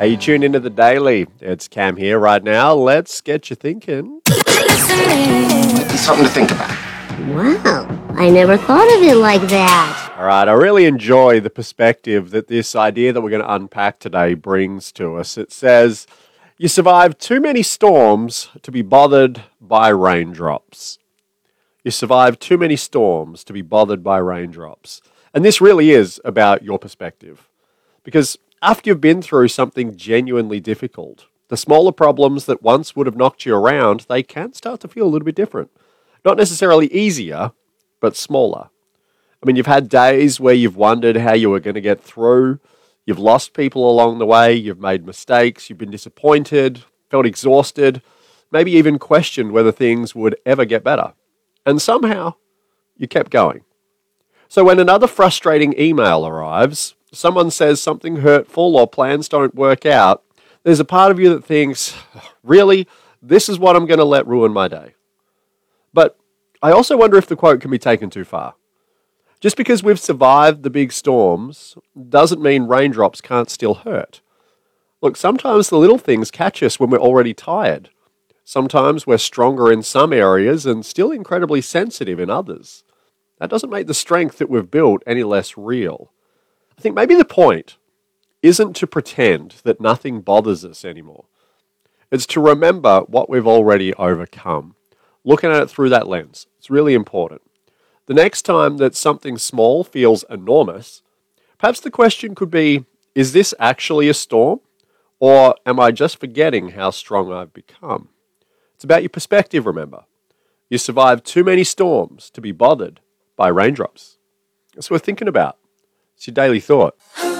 Hey, you tuned into The Daily. It's Cam here right now. Let's get you thinking. Something to think about. Wow, I never thought of it like that. All right, I really enjoy the perspective that this idea that we're going to unpack today brings to us. It says, you survived too many storms to be bothered by raindrops. You survived too many storms to be bothered by raindrops. And this really is about your perspective. Because after you've been through something genuinely difficult, the smaller problems that once would have knocked you around, they can start to feel a little bit different. Not necessarily easier, but smaller. I mean, you've had days where you've wondered how you were going to get through. You've lost people along the way. You've made mistakes. You've been disappointed, felt exhausted, maybe even questioned whether things would ever get better. And somehow, you kept going. So when another frustrating email arrives, someone says something hurtful or plans don't work out, there's a part of you that thinks, really, this is what I'm going to let ruin my day. But I also wonder if the quote can be taken too far. Just because we've survived the big storms doesn't mean raindrops can't still hurt. Look, sometimes the little things catch us when we're already tired. Sometimes we're stronger in some areas and still incredibly sensitive in others. That doesn't make the strength that we've built any less real. I think maybe the point isn't to pretend that nothing bothers us anymore. It's to remember what we've already overcome. Looking at it through that lens. It's really important. The next time that something small feels enormous, perhaps the question could be, is this actually a storm? Or am I just forgetting how strong I've become? It's about your perspective, remember. You survived too many storms to be bothered by raindrops. That's what we're thinking about. It's your daily thought.